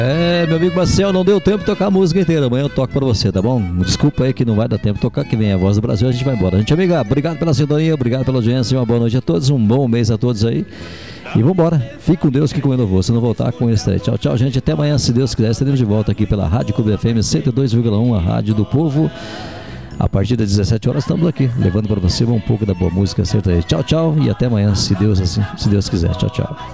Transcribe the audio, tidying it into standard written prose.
Meu amigo Marcel, não deu tempo de tocar a música inteira. Amanhã eu toco pra você, tá bom? Desculpa aí que não vai dar tempo de tocar, que vem a Voz do Brasil, a gente vai embora. Gente amiga, obrigado pela sintonia, obrigado pela audiência, uma boa noite a todos, um bom mês a todos aí. E vambora, fique com Deus que comendo vou, se não voltar com esse aí. Tchau, tchau, gente, até amanhã, se Deus quiser, estaremos de volta aqui pela Rádio Clube FM 102,1, a rádio do povo. A partir das 17 horas estamos aqui, levando para você um pouco da boa música sertaneja. Tchau, tchau, e até amanhã, se Deus quiser. Tchau, tchau.